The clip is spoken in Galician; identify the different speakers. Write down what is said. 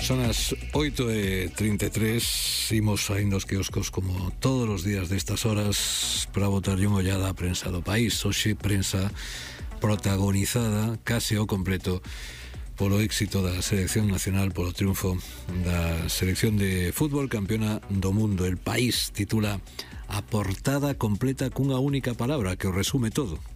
Speaker 1: Son as 8:33, imos saindo os quioscos como todos os días destas horas para botarlle unha ollada á prensa do país. Hoxe prensa protagonizada case ao completo polo éxito da selección nacional, polo triunfo da selección de fútbol campeona do mundo. El País titula a portada completa cunha única palabra que o resume todo.